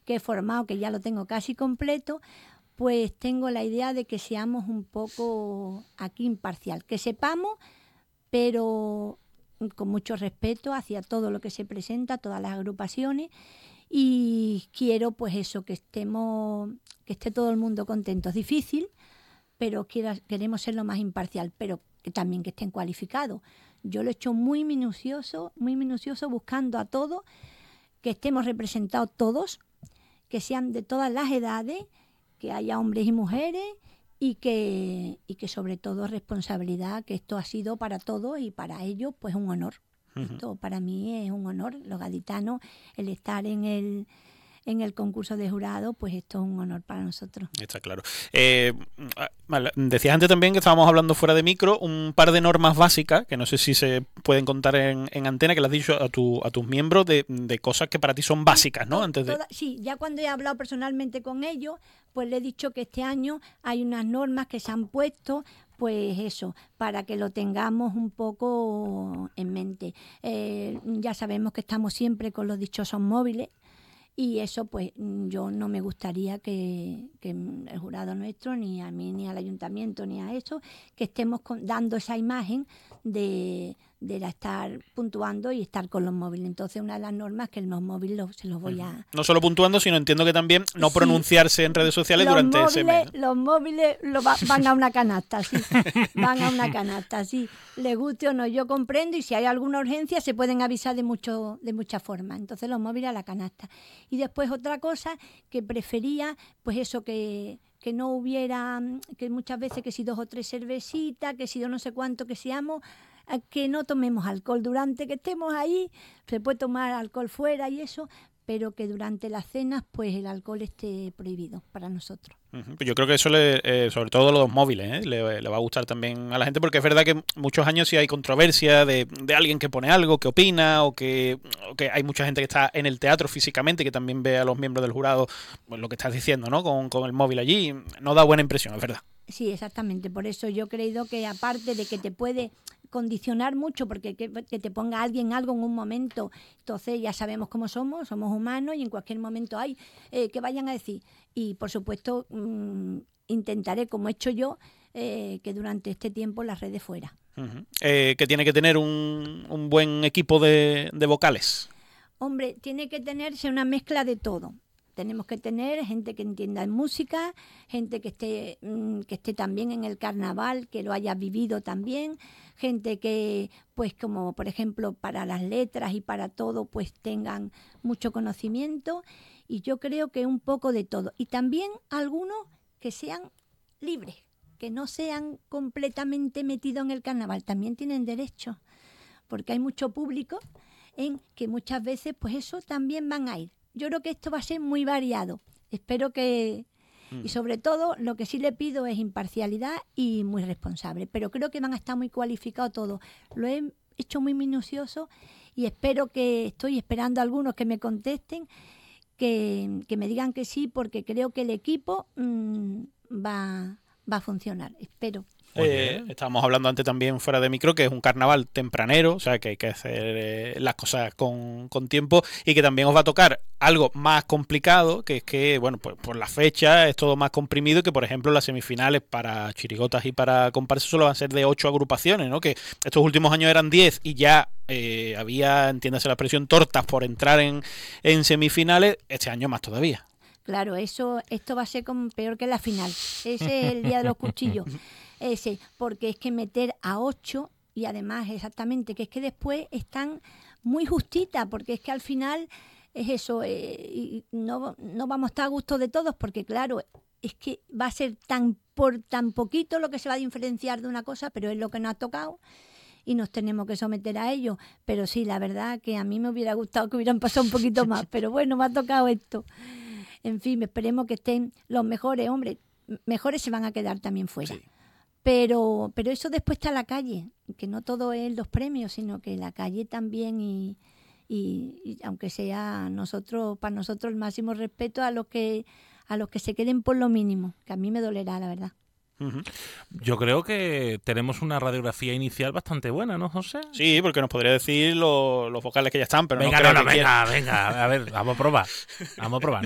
que he formado, que ya lo tengo casi completo, pues tengo la idea de que seamos un poco aquí imparcial, que sepamos, pero con mucho respeto hacia todo lo que se presenta, todas las agrupaciones, y quiero pues eso, que esté todo el mundo contento. Es difícil, pero queremos ser lo más imparcial, pero que también que estén cualificados. Yo lo he hecho muy minucioso, buscando a todos, que estemos representados todos, que sean de todas las edades, que haya hombres y mujeres, y que sobre todo responsabilidad, que esto ha sido para todos y para ellos pues un honor. Esto para mí es un honor, los gaditanos, el estar en el concurso de jurado, pues esto es un honor para nosotros. Está claro. Decías antes también que estábamos hablando fuera de micro, un par de normas básicas, que no sé si se pueden contar en antena, que le has dicho a tus miembros de cosas que para ti son básicas, ¿no? Sí, ya cuando he hablado personalmente con ellos, pues le he dicho que este año hay unas normas que se han puesto, pues eso, para que lo tengamos un poco en mente. Ya sabemos que estamos siempre con los dichosos móviles, y eso pues yo no me gustaría que el jurado nuestro, ni a mí, ni al ayuntamiento, ni a eso, que estemos dando esa imagen de estar puntuando y estar con los móviles. Entonces una de las normas es que los móviles se los voy a... No solo puntuando, sino entiendo que también no pronunciarse en redes sociales durante ese mes, ¿no? Los móviles van a una canasta, sí. Van a una canasta, sí. Les guste o no, yo comprendo, y si hay alguna urgencia se pueden avisar de muchas formas. Entonces los móviles a la canasta. Y después otra cosa que prefería, pues eso, que no hubiera, que muchas veces que si 2 o 3 cervecitas, que si yo no sé cuánto, que seamos, que no tomemos alcohol durante que estemos ahí. Se puede tomar alcohol fuera y eso, pero que durante las cenas pues el alcohol esté prohibido para nosotros. Yo creo que eso, sobre todo los móviles, le va a gustar también a la gente, porque es verdad que muchos años sí hay controversia de alguien que pone algo, que opina, o que hay mucha gente que está en el teatro físicamente, que también ve a los miembros del jurado, pues lo que estás diciendo, ¿no? Con el móvil allí, no da buena impresión, es verdad. Sí, exactamente. Por eso yo he creído que, aparte de que te puede condicionar mucho, porque que te ponga alguien algo en un momento, entonces ya sabemos cómo somos humanos, y en cualquier momento hay que vayan a decir. Y por supuesto intentaré, como he hecho yo, que durante este tiempo las redes fuera. Que tiene que tener un buen equipo de vocales. Hombre, tiene que tenerse una mezcla de todo. Tenemos que tener gente que entienda en música, gente que esté también en el carnaval, que lo haya vivido también, gente que, pues como por ejemplo para las letras y para todo, pues tengan mucho conocimiento, y yo creo que un poco de todo. Y también algunos que sean libres, que no sean completamente metidos en el carnaval, también tienen derecho, porque hay mucho público en que muchas veces pues eso también van a ir. Yo creo que esto va a ser muy variado. Espero que... Y sobre todo, lo que sí le pido es imparcialidad y muy responsable. Pero creo que van a estar muy cualificados todos. Lo he hecho muy minucioso, y estoy esperando a algunos que me contesten, que me digan que sí, porque creo que el equipo va a funcionar. Espero. Estábamos hablando antes también fuera de micro, que es un carnaval tempranero, o sea que hay que hacer las cosas con tiempo, y que también os va a tocar algo más complicado, que es que, bueno, pues por la fecha es todo más comprimido, y que por ejemplo las semifinales para chirigotas y para comparsas solo van a ser de 8 agrupaciones, ¿no? Que estos últimos años eran 10 y ya había, entiéndase la expresión, tortas por entrar en semifinales. Este año más todavía. Claro, esto va a ser como peor que la final. Ese es el día de los cuchillos. Porque es que meter a 8, y además exactamente, que es que después están muy justitas, porque es que al final es eso, y no vamos a estar a gusto de todos, porque claro, es que va a ser por tan poquito lo que se va a diferenciar de una cosa, pero es lo que nos ha tocado y nos tenemos que someter a ello. Pero sí, la verdad que a mí me hubiera gustado que hubieran pasado un poquito más, pero bueno, me ha tocado esto. En fin, esperemos que estén los mejores. Hombre, mejores se van a quedar también fuera. Sí. Pero eso después está la calle, que no todo es los premios, sino que la calle también, y aunque sea para nosotros el máximo respeto a los que se queden por lo mínimo, que a mí me dolerá, la verdad. Yo creo que tenemos una radiografía inicial bastante buena, ¿no, José? Sí, porque nos podría decir los vocales que ya están, pero venga, a ver, vamos a probar.